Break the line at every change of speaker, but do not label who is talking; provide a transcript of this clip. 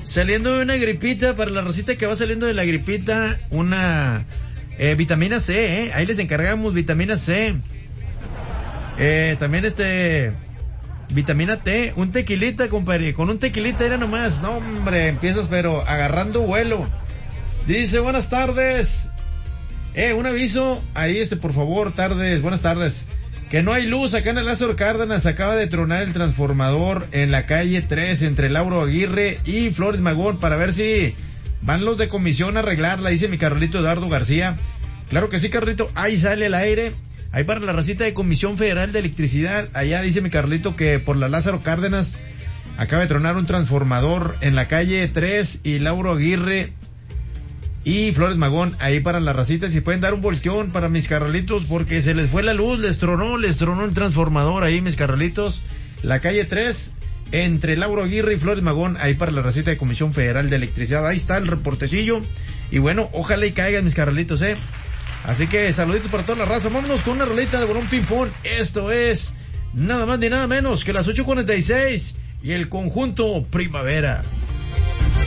Saliendo de una gripita, para la racita que va saliendo de la gripita, una vitamina C, ahí les encargamos vitamina C. También vitamina T, un tequilita, compadre, con un tequilita era nomás, no hombre, empiezas pero agarrando vuelo. Dice, buenas tardes, un aviso, ahí por favor, buenas tardes, que no hay luz acá en el Lázaro Cárdenas, acaba de tronar el transformador en la calle 3, entre Lauro Aguirre y Flores Magón, para ver si van los de comisión a arreglarla, dice mi Carlito Eduardo García. Claro que sí, Carlito, ahí sale el aire. Ahí para la racita de Comisión Federal de Electricidad, allá dice mi Carlito que por la Lázaro Cárdenas acaba de tronar un transformador en la calle 3 y Lauro Aguirre y Flores Magón, ahí para la racita, si pueden dar un volteón para mis carnalitos, porque se les fue la luz, les tronó el transformador ahí, mis carnalitos, la calle 3, entre Lauro Aguirre y Flores Magón, ahí para la racita de Comisión Federal de Electricidad, ahí está el reportecillo, y bueno, ojalá y caigan mis carnalitos, Así que saluditos para toda la raza. Vámonos con una rolita de Bolón Ping Pong. Esto es nada más ni nada menos que las 8:46 y el conjunto Primavera.